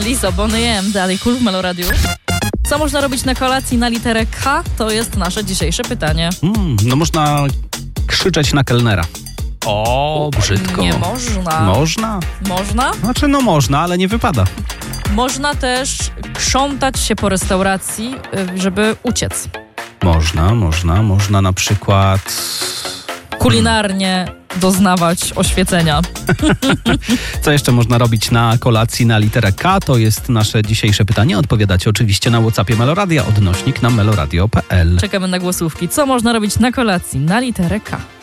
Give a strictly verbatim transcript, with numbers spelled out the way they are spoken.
Liso, Bonnie M, dalej Cool w Meloradiu. Co można robić na kolacji na literę K? To jest nasze dzisiejsze pytanie. Mm, no można krzyczeć na kelnera. O, brzydko. Nie można. Można? Można? Znaczy no można, ale nie wypada. Można też krzątać się po restauracji, żeby uciec. Można, można, można na przykład... Kulinarnie doznawać oświecenia. Co jeszcze można robić na kolacji na literę K? To jest nasze dzisiejsze pytanie. Odpowiadacie oczywiście na WhatsAppie Meloradia, odnośnik na meloradio kropka p l. Czekamy na głosówki. Co można robić na kolacji na literę K?